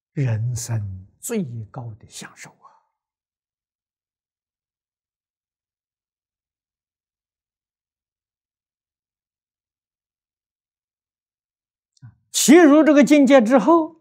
人生最高的享受啊！其入这个境界之后，